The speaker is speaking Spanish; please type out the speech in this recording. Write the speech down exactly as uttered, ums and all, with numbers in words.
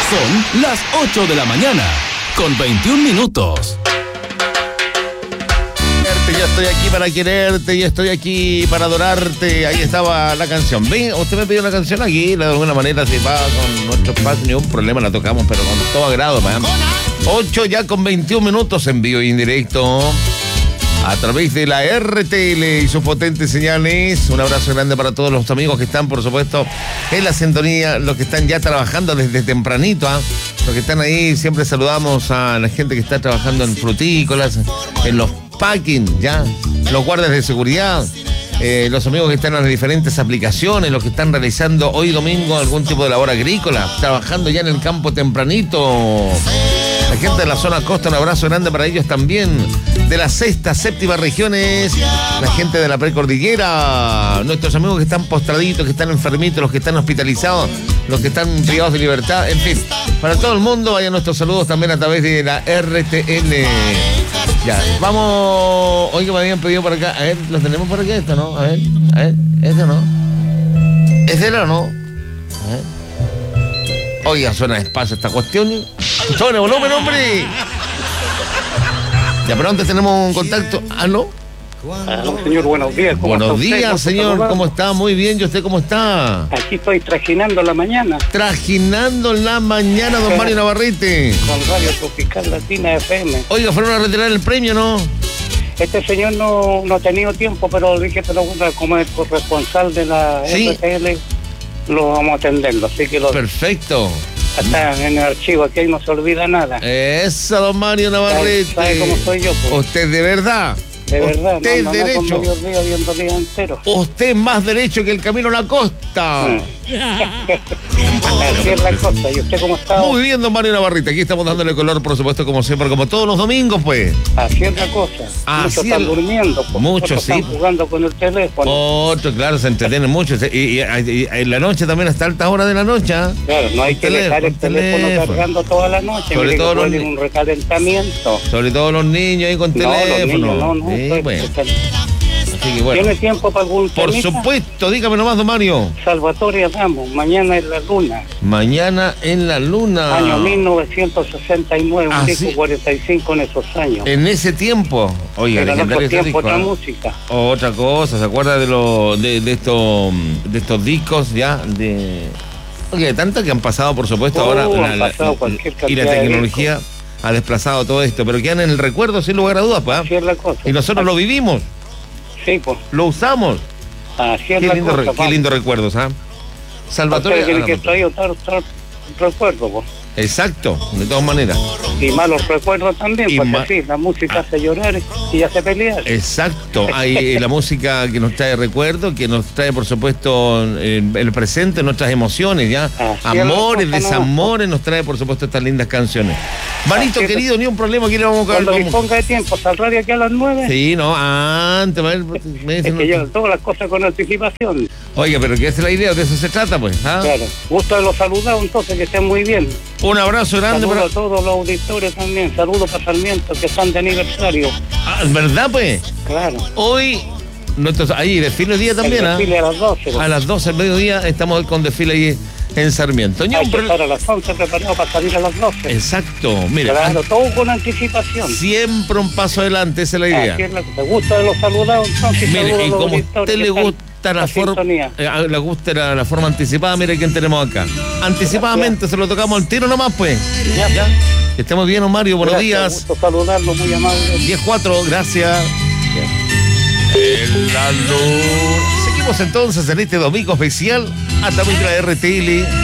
Son las ocho de la mañana, con veintiún minutos. Ya estoy aquí para quererte, ya estoy aquí para adorarte. Ahí estaba la canción. Ven, usted me pidió una canción aquí, de alguna manera se va con nuestro espacio, ni un problema, la tocamos, pero con todo agrado, man. ocho ya con veintiún minutos en vivo y en directo a través de la R T L y sus potentes señales. Un abrazo grande para todos los amigos que están, por supuesto, en la sintonía, los que están ya trabajando desde tempranito, ¿eh? Los que están ahí, siempre saludamos a la gente que está trabajando en frutícolas, en los packing, ya, los guardias de seguridad, eh, los amigos que están en las diferentes aplicaciones, los que están realizando hoy domingo algún tipo de labor agrícola, trabajando ya en el campo tempranito. La gente de la zona costa, un abrazo grande para ellos también. De las sexta, séptima regiones, la gente de la precordillera, nuestros amigos que están postraditos, que están enfermitos, los que están hospitalizados, los que están privados de libertad, en fin, para todo el mundo, vayan nuestros saludos también a través de la R T L. Ya, vamos. Oiga, me habían pedido por acá. A ver, ¿lo tenemos por acá esto, no? A ver, a ver, ¿este no? ¿Es él o no? A ver. Oiga, suena despacio esta cuestión. ¡Sobre volumen, hombre! Ya, pero antes tenemos un contacto. ¿Ah, no? Ah, señor, buenos días. ¿Cómo Buenos está días, usted? señor. ¿Cómo está? Muy bien. ¿Y usted cómo está? Aquí estoy trajinando la mañana Trajinando la mañana, don Mario Navarrete. con Radio Tropical Latina F M. Oiga, fueron a retirar el premio, ¿no? Este señor no, no ha tenido tiempo, pero dije, pero bueno, como es corresponsal de la Sí. R T L, lo vamos a atenderlo. Así que lo, Perfecto. está en el archivo, aquí no se olvida nada. Esa, don Mario Navarrete. ¿Sabe cómo soy yo? Pues? Usted de verdad. De verdad, Usted es no, no, no, derecho. con medio día viendo el día entero. Usted es más derecho que el camino a la costa. Así es la cosa. ¿Y usted cómo está? Muy bien, don Mario Navarrete. Aquí estamos dándole color, por supuesto, como siempre, como todos los domingos, pues. Así es la cosa. Así Muchos están es. durmiendo. Pues. Muchos, Otros sí. están jugando con el teléfono. Otro, claro, se entretienen mucho. Y, y- y- y en la noche también, hasta altas horas de la noche. ¿eh? Claro, no hay El que teléfono, dejar el el teléfono, teléfono. cargando toda la noche. Sobre Mire todo que los puede ni- un recalentamiento. Sobre todo los niños ahí con No, los teléfono. niños, no, no. Sí, pues, bueno. este, Así que bueno. ¿Tiene tiempo para algún Por temita? supuesto, dígame nomás, don Mario. Salvatore Adamo, Mañana en la Luna, Mañana en la luna. año mil novecientos sesenta y nueve, Ah, un disco sí. cuarenta y cinco en esos años. En ese tiempo. Oiga, Pero en otro legendario ese tiempo disco, otra ¿eh? música. Otra cosa, ¿se acuerda de lo, de, de estos de estos discos ya? De Oye, tanto que han pasado, por supuesto, Oh, ahora han pasado cualquier y la cantidad de tecnología ha desplazado todo esto, pero quedan en el recuerdo sin lugar a dudas, pues. Así es la cosa. Y nosotros lo vivimos, Sí, pues. lo usamos. Así es Qué la lindo, cosa. re- qué vamos. lindo recuerdos, ¿ah? Salvatore. Usted tiene ah, que no, traer otro, otro recuerdo, pues. Exacto, de todas maneras. Y malos recuerdos también, Y porque ma- sí, la música hace llorar y hace pelear. Exacto, hay la música que nos trae recuerdos, que nos trae, por supuesto, el, el presente, nuestras emociones, ya. Así es, Amores, la cosa, desamores, nos trae, por supuesto, estas lindas canciones. Manito Así es. querido, ni un problema, aquí le vamos a Cuando ver. disponga de tiempo, saldrá de aquí a las nueve. Sí, no, antes, a ver, me Es dicen, que yo todas las cosas con anticipación. oiga, pero que esa es la idea, de eso se trata, pues. ¿ah? Claro. Gusto de los saludados, entonces, que estén muy bien. Un abrazo grande Saludos para. a todos los auditores también. Saludos para Sarmiento, que están de aniversario. Ah, ¿verdad, pues? Claro. Hoy, nuestros, ahí, desfile hoy día también, El ¿ah? desfile a las doce. A las doce del mediodía estamos con desfile ahí en Sarmiento. Ni Hay un que pro- estar a las once preparado para salir a las doce. Exacto, mire. Claro, todo con anticipación. Siempre un paso adelante, esa es la idea. Así es la cosa. Gusto de los saludados, entonces. Mire, saludos a y los como a auditores usted que le están gusta la en forma, sintonía. le gusta la, la forma anticipada, mire quién tenemos acá. Anticipadamente se lo tocamos al tiro nomás, pues. Ya, ya. Que estemos bien, Mario, buenos Gracias, días. gusto saludarlo, muy amable. diez cuatro, gracias. En la luz. Seguimos entonces en este domingo especial a través de la R T L.